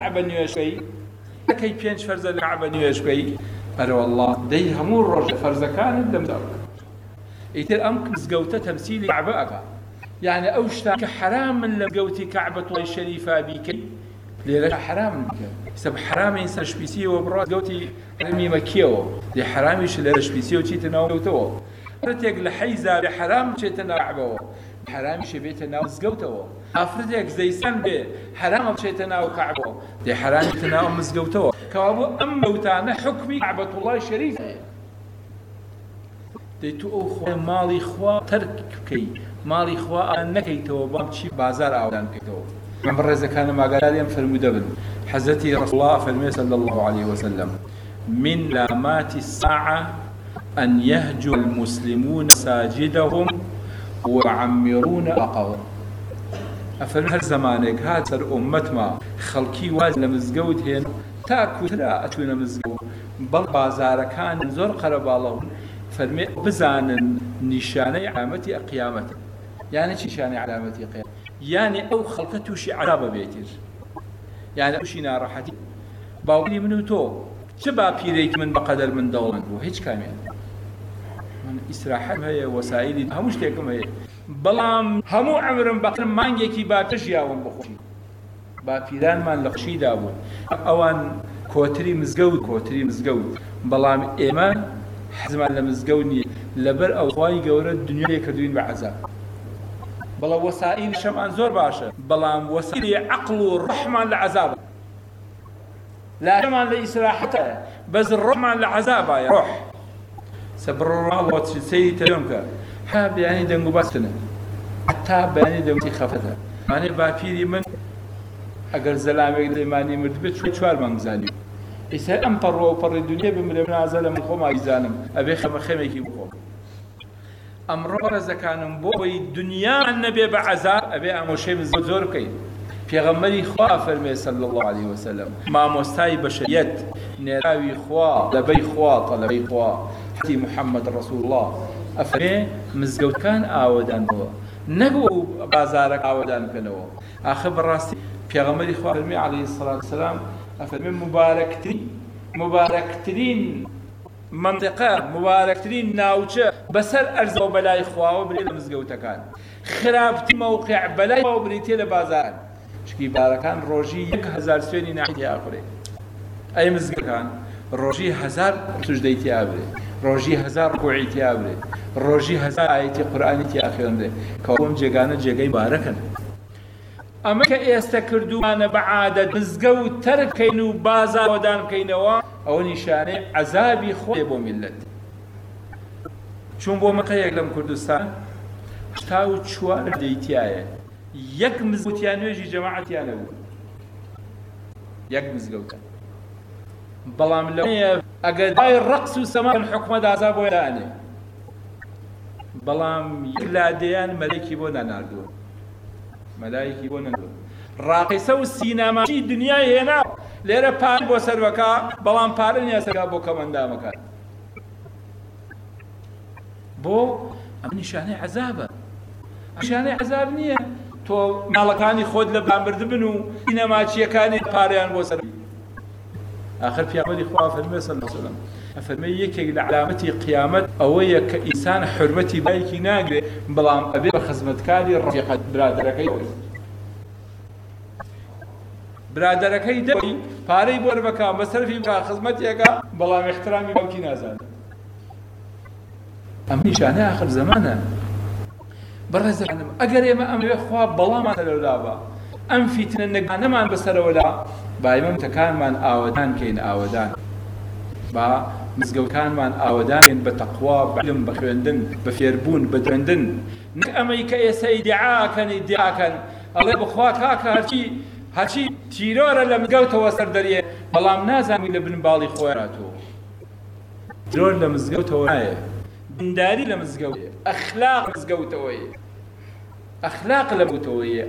كعبة نيوشكي كي بينش فرز الكعبة نيوشكي أرى والله دي همون رجل فرز كان دم دارك يتر أمك مزجوته تمثيل كعبة يعني أوشتا كحرام من لمجوتي كعبة الله الشريفة بيكي ليش حرام سب حرام إنسان شبيسيه وبراس جوتي رمي مكيو دي حرام يش اللي شبيسيه وشي تناوتو أفرتك لحيزة بحرام شي تناعبه حرام شي بيت تناوز جوتو أفرتك زي سن به حرام شي تناو كعبه دي حرام تناو مزجوتو كابو أم جوتانا حكمي كعبة الله الشريفة دي تو أخو مالي خوا تركي مالي خوا أنكي تو بامشي بازار أودان كتو من برز كان ما قال لي فرمودبن حزتي رسول الله فرمي صلى الله عليه وسلم من لامات الساعة أن يهجو المسلمون ساجدهم ويعمرون أقوى أفرم هر زمانك هاتر أمت ما خلقي واز لمزقود هين تاكو تلا أتونا مزقود بل بازار كان زور قرب الله فرمي بزان نشاني علامتي قيامته يعني شي شاني علامتي قيامته يعني أو خلقته شي عذاب بيتر يعني أو شي ناراحتي باولي منو تو شبا بيريك من بقدر من دولان بو هيك كامل من إسراحة هي وسائل هموش تيكم هي بلام همو عمرن بقر مانجيكي باتش ياون بخوشي بابيران من لخشي دابو أوان كوتري مزقود بلام إيمان حزم على مزقودني لبر أو خواي قورة الدنيا يكردوين بعذاب بلا وسائل شمان زور باشا بلا وسائل عقل والرحمة لعذاب لا شمان لإسراحته بس الرحمة لعذاب يا روح سبر الله سيدي تلومك حاب يعني دنقو باستنا حتى يعني دنقو خفتها يعني بافيري من اگر زلامي ماني مردبت شوار منزاني إذا أمطر وفر الدنيا بمن عزل من خوما يزانم أبي خميكي بخوم أمر زكان بوي الدنيا النبي بعذاب أبي أمشي من زور كي في غمري خوا فرمي صلى الله عليه وسلم ما مستاي بشريت نراوي خوا لبي خوا طلبي خوا حتي محمد رسول الله أفرمي مزقود كان آودان هو نقو بازارك آودان كنو آخر براستي في غمري خوا فرمي عليه الصلاة والسلام أفرمي مباركترين منطقة مباركترين ناوچة بسر أرز وبلاي خواه وبريد مزقوتا كان خرابتي موقع بلاي وبريتي لبازار شكي باركان روجي 1000 سويني ناحيتي آخره أي مزقوتا كان روجي 1000 سجديتي آبري روجي 1000 ركوعيتي آبري روجي 1000 آيتي قرآنيتي آخرين كوهم جيغانا جيغي باركن أما كإستكردو أنا بعادة مزقود ترك كينو بازار ودان كينوا أو نشانه عذابي خوي بو ملت چون بو مقيق لم كردستان تاو چوار ديتيايه يك مزگوتيان ويجي جماعتيان بو يك مزگوت بلام لو اگر داي الرقص وسماع الحكمه دا عذاب وياني بلام يلاديان ملكي بو ناردو ملائكي بو ناردو راقصه والسينما شي دنيا هنا ليرة پار بو سروكا بلان پارن يا سرقا بو كماندا مكان بو نشانه عذابه نشانه عذاب نيه تو مالكاني خود لبلان بردبنو إنما چيكاني پاريان بو سروكا آخر في عملي خواه فرمي صلى الله عليه وسلم فرمي يكي لعلامتي قيامت أويا كإنسان حرمتي بايكي ناقري بلان أبي بخزمتكاري الرفيقة برادركي برادركي دوي پارەی بۆ بکە بەسەرفی بکە خزمەتێکە بەڵام احترامی باوکی نازانێت ئەم نیشانە آخر زمانە بەڕێزانم ئەگەر ئێمە ئەمەوێ خوا بەڵامان لەولا بە ئەم فیتنە نەگانەمان بەسەرەوەلا با ئێمە متەکانمان ئاوەدان کەین ئاوەدان با مزگەوتەکانمان ئاوەدان کەین بە تەقوا بە عیلم بە خوێندن بە فێربوون بە خوێندن نەک ئەمەی کە ئێستا ئیدعاکەن ئەڵێ بخوا کاکە هەرچی تیرۆرە لە مزگەوتەوە سەردەریێ بەڵام نازانی لە بن باڵی خۆی هاتووە تیرۆر لە مزگەوتەوە نایە دینداری لە مزگەوتەوەیە ئەخلاق مزگەوتەوەیە ئەخلاق لە مزگەوتەوەیە